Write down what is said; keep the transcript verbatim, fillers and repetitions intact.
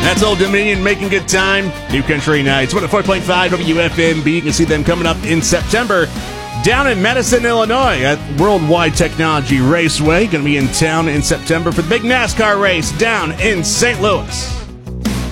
That's Old Dominion making good time. New Country Nights. one oh four point five W F M B. You can see them coming up in September down in Madison, Illinois at Worldwide Technology Raceway. Going to be in town in September for the big NASCAR race down in Saint Louis.